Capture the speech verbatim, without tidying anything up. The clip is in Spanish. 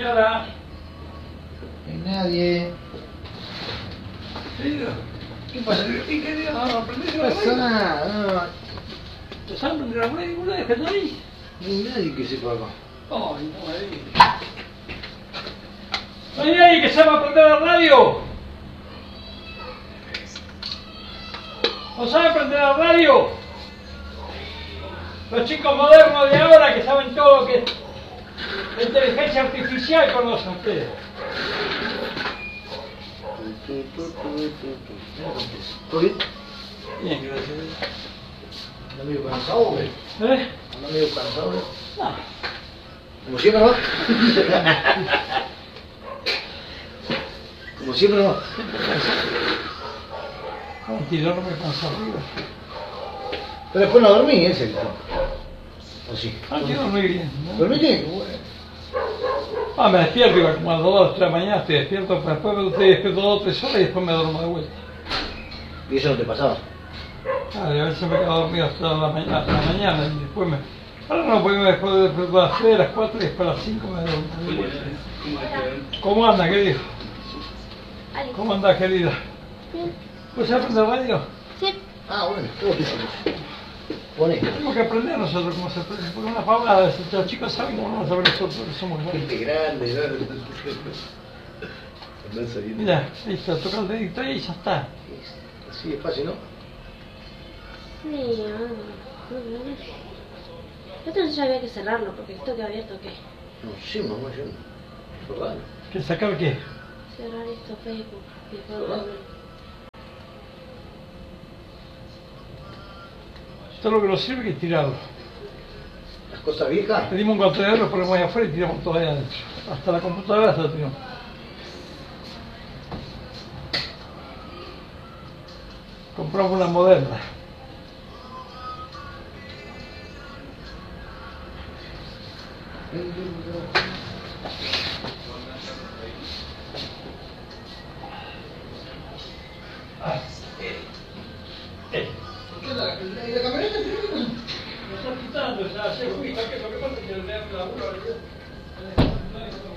Señora. No hay nadie. Querido. ¿Qué pasa? ¿Qué querido? No, no prendés No la pasa radio. nada. ¿Te saben prender la radio? ¿Una vez que está ahí? No hay nadie que sepa acá. Ay, no me digas. ¿No hay nadie que sepa prender la radio? ¿No saben prender la radio? Los chicos modernos de ahora que saben todo lo que la inteligencia artificial conocen ustedes. ¿Todo bien? Bien, gracias. ¿Anda medio cansado o qué? ¿Eh? ¿Anda medio cansado? ¿Eh? No. Como siempre, ¿no? Como siempre, ¿no? Mentira, no me canso arriba. Pero después no dormí, ese el tema. ¿O sí? Ah, yo dormí bien. ¿No? ¿Dormiste? Ah, me despierto iba como a las dos, tres de la mañana, estoy despierto, pero después me estoy despierto dos o tres horas y después me duermo de vuelta. ¿Y eso no te pasaba? Ah, y a veces me quedo dormido hasta la mañana, hasta la mañana y después me... Ahora no, porque me después de las tres, las cuatro y después a las cinco me duermo de vuelta. ¿Cómo anda, querido? ¿Cómo anda, querida? Bien. ¿Pues se aprende radio? Sí. Ah, bueno, ¿cómo te llamas? Poné. Tenemos que aprender nosotros cómo se aprende, porque una pavada, los chicos saben cómo vamos a saber nosotros, que somos grandes. Gente grande, ¿no? Andás ahí. Mira, ahí está, toca el dedito ahí y ya está. Así es fácil, ¿no? Sí, no, no, no. Esto no sabía que cerrarlo, porque esto que abierto, ¿qué? No sé, mamá, yo no. ¿Verdad? ¿Qué sacar qué? Cerrar esto, Facebook. ¿Verdad? Todo lo que nos sirve hay que tirarlo. Las cosas viejas. Pedimos un contenedor, lo ponemos ahí afuera y tiramos todo ahí adentro. Hasta la computadora hasta la tiramos. Compramos una moderna. Ah, eh, eh. ¿Qué la, la, la camioneta? Me está quitando, o sea, se fui, ¿qué es lo que pasa? Que el laburo,